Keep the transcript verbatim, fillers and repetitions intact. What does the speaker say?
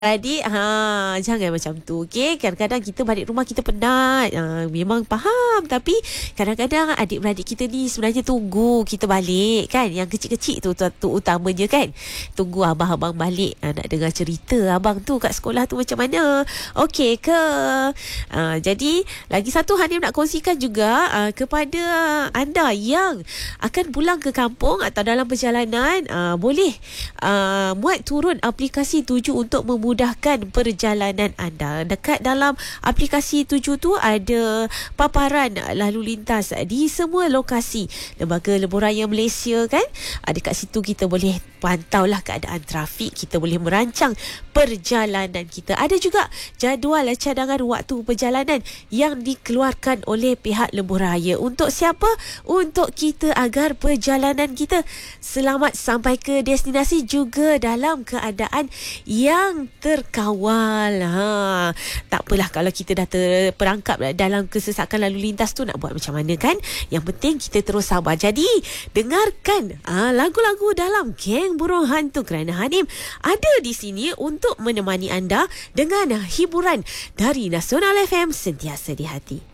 Adik, ha, jangan macam tu, okey? Kadang-kadang kita balik rumah kita penat. Ha, memang faham. Tapi kadang-kadang adik-beradik kita ni sebenarnya tunggu kita balik, kan? Yang kecil-kecil tu, tu, tu utamanya, kan? Tunggu abang-abang balik. Ha, nak dengar cerita abang tu kat sekolah tu macam mana. Okey ke? Ha, jadi, lagi satu Hanim nak kongsikan juga ha, kepada anda yang akan pulang ke kampung atau dalam perjalanan, ha, boleh ha, muat turun aplikasi Tuju untuk memudahkan mudahkan perjalanan anda. Dekat dalam aplikasi Tuju tu ada paparan lalu lintas di semua lokasi Lembaga Lebuh Raya Malaysia, kan? Ada kat situ kita boleh pantaulah keadaan trafik, kita boleh merancang perjalanan kita. Ada juga jadual cadangan waktu perjalanan yang dikeluarkan oleh pihak Lebuh Raya. Untuk siapa? Untuk kita, agar perjalanan kita selamat sampai ke destinasi juga dalam keadaan yang terkawal. Ha, tak apalah kalau kita dah terperangkap dalam kesesakan lalu lintas tu, nak buat macam mana, kan? Yang penting kita terus sabar. Jadi dengarkan ha, lagu-lagu dalam Geng Burung Hantu, kerana Hanim ada di sini untuk menemani anda dengan hiburan dari Nasional F M, sentiasa di hati.